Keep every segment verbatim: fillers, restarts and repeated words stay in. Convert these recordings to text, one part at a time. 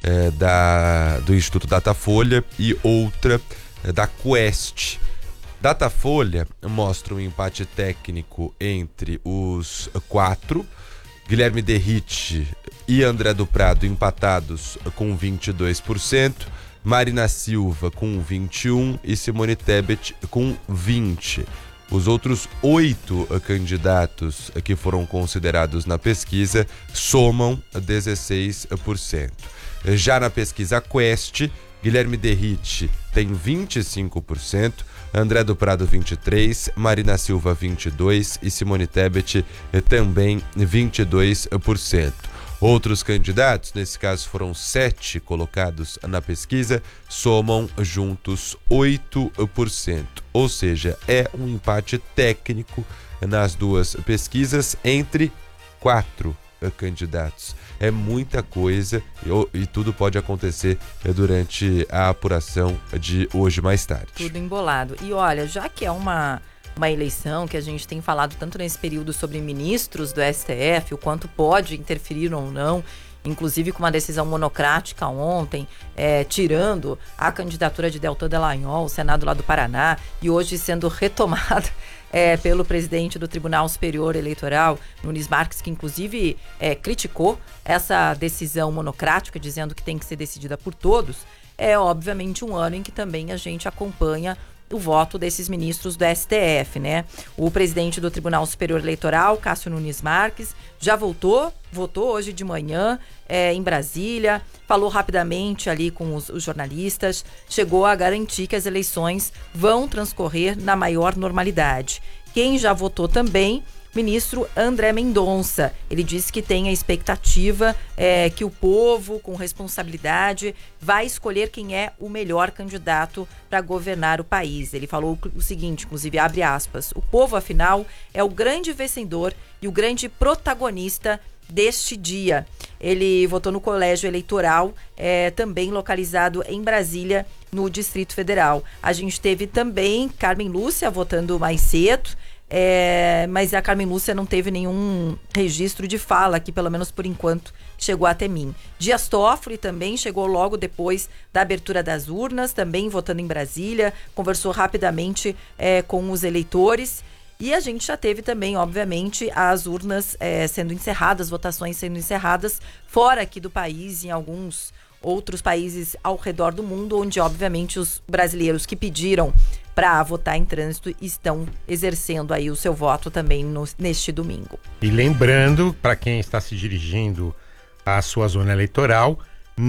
é, da, do Instituto Datafolha e outra é, da Quest. Datafolha mostra um empate técnico entre os quatro, Guilherme Derrite e André do Prado empatados com vinte e dois por cento, Marina Silva com vinte e um por cento e Simone Tebet com vinte por cento. Os outros oito candidatos que foram considerados na pesquisa somam dezesseis por cento. Já na pesquisa Quest, Guilherme Derrite tem vinte e cinco por cento, André do Prado vinte e três por cento, Marina Silva vinte e dois por cento e Simone Tebet também vinte e dois por cento. Outros candidatos, nesse caso foram sete colocados na pesquisa, somam juntos oito por cento. Ou seja, é um empate técnico nas duas pesquisas entre quatro candidatos. É muita coisa e, e tudo pode acontecer durante a apuração de hoje mais tarde. Tudo embolado. E olha, já que é uma... uma eleição que a gente tem falado tanto nesse período sobre ministros do S T F, o quanto pode interferir ou não, inclusive com uma decisão monocrática ontem, é, tirando a candidatura de Deltan Dallagnol, o Senado lá do Paraná, e hoje sendo retomada é, pelo presidente do Tribunal Superior Eleitoral, Nunes Marques, que inclusive é, criticou essa decisão monocrática, dizendo que tem que ser decidida por todos. É obviamente um ano em que também a gente acompanha o voto desses ministros do S T F, né? O presidente do Tribunal Superior Eleitoral, Cássio Nunes Marques, já voltou, votou hoje de manhã é, em Brasília, falou rapidamente ali com os, os jornalistas, chegou a garantir que as eleições vão transcorrer na maior normalidade. Quem já votou também, ministro André Mendonça. Ele disse que tem a expectativa é, que o povo, com responsabilidade, vai escolher quem é o melhor candidato para governar o país. Ele falou o seguinte, inclusive, abre aspas, o povo, afinal, é o grande vencedor e o grande protagonista deste dia. Ele votou no colégio eleitoral, é, também localizado em Brasília, no Distrito Federal. A gente teve também Carmen Lúcia votando mais cedo, É, mas a Carmen Lúcia não teve nenhum registro de fala aqui, pelo menos por enquanto, chegou até mim. Dias Toffoli também chegou logo depois da abertura das urnas, também votando em Brasília, conversou rapidamente é, com os eleitores. E a gente já teve também, obviamente, as urnas é, sendo encerradas, votações sendo encerradas fora aqui do país, em alguns outros países ao redor do mundo, onde, obviamente, os brasileiros que pediram para votar em trânsito estão exercendo aí o seu voto também no, neste domingo. E lembrando, para quem está se dirigindo à sua zona eleitoral,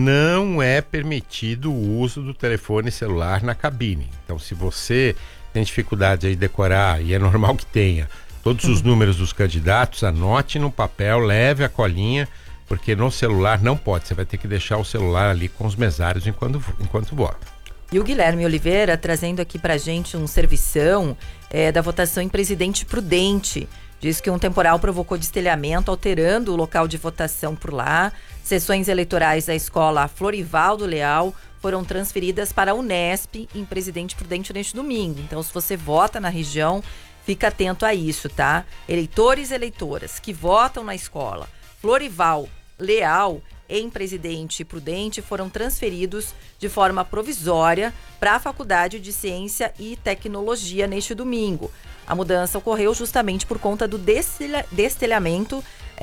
não é permitido o uso do telefone celular na cabine. Então, se você tem dificuldade aí de decorar, e é normal que tenha, todos os números dos candidatos, anote no papel, leve a colinha, porque no celular não pode. Você vai ter que deixar o celular ali com os mesários enquanto, enquanto vota. E o Guilherme Oliveira trazendo aqui pra gente um servição é, da votação em Presidente Prudente. Diz que um temporal provocou destelhamento, alterando o local de votação por lá. Sessões eleitorais da escola Florivaldo Leal foram transferidas para a Unesp em Presidente Prudente neste domingo. Então, se você vota na região, fica atento a isso, tá? Eleitores e eleitoras que votam na escola Florival Leal em Presidente Prudente foram transferidos de forma provisória para a Faculdade de Ciência e Tecnologia neste domingo. A mudança ocorreu justamente por conta do destelha, destelhamento,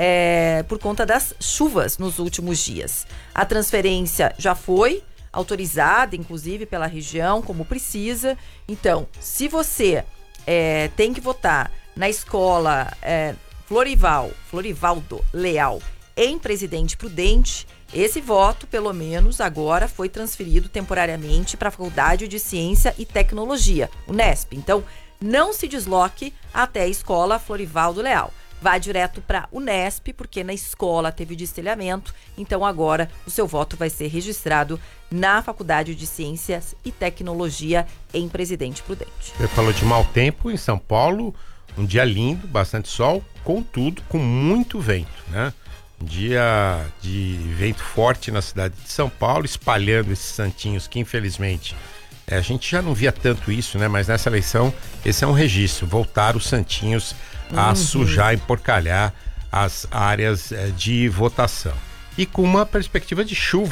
é, por conta das chuvas nos últimos dias. A transferência já foi autorizada, inclusive, pela região, como precisa. Então, se você é, tem que votar na escola é, Florival, Florivaldo Leal, em Presidente Prudente, esse voto, pelo menos agora, foi transferido temporariamente para a Faculdade de Ciência e Tecnologia, Unesp. Então, não se desloque até a escola Florivaldo Leal. Vá direto para a Unesp, porque na escola teve destelhamento, então agora o seu voto vai ser registrado na Faculdade de Ciências e Tecnologia em Presidente Prudente. Você falou de mau tempo em São Paulo, um dia lindo, bastante sol, contudo, com muito vento, né? Um dia de vento forte na cidade de São Paulo, espalhando esses santinhos que, infelizmente, é, a gente já não via tanto isso, né? Mas nessa eleição, esse é um registro. Voltar os santinhos a uhum. sujar, emporcalhar as áreas é, de votação. E com uma perspectiva de chuva.